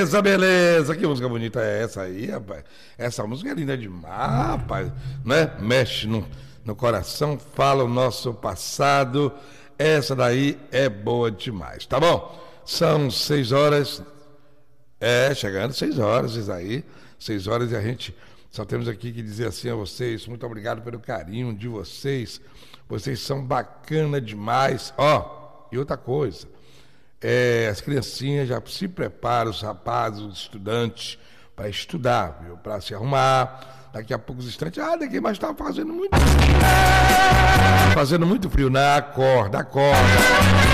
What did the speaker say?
beleza. Que música bonita é essa aí, rapaz? Essa música é linda demais, rapaz. Né? Mexe no coração, fala o nosso passado. Essa daí é boa demais, tá bom? São 6 horas. Chegando 6 horas, isso aí. 6 horas e a gente só temos aqui que dizer assim a vocês, muito obrigado pelo carinho de vocês. Vocês são bacana demais. E outra coisa, as criancinhas já se preparam, os rapazes, os estudantes, para estudar, viu? Para se arrumar. Daqui a poucos instantes, daqui mais está fazendo muito frio. Fazendo muito frio, né? Acorda.